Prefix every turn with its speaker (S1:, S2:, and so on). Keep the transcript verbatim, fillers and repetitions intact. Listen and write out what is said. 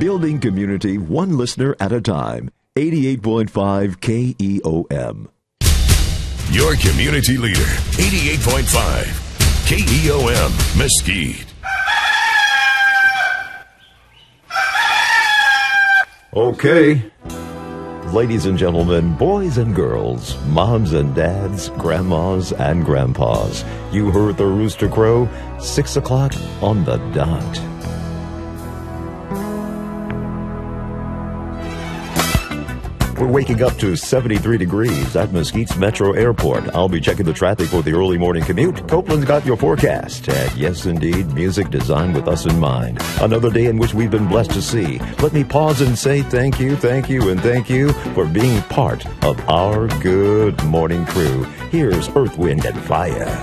S1: Building community one listener at a time. eighty-eight point five K E O M.
S2: Your community leader, eighty-eight point five K E O M, Mesquite.
S1: Okay. Ladies and gentlemen, boys and girls, moms and dads, grandmas and grandpas, you heard the rooster crow, six o'clock on the dot. We're waking up to seventy-three degrees at Mesquite's Metro Airport. I'll be checking the traffic for the early morning commute. Copeland's got your forecast. And yes, indeed, music designed with us in mind. Another day in which we've been blessed to see. Let me pause and say thank you, thank you, and thank you for being part of our good morning crew. Here's Earth, Wind, and Fire.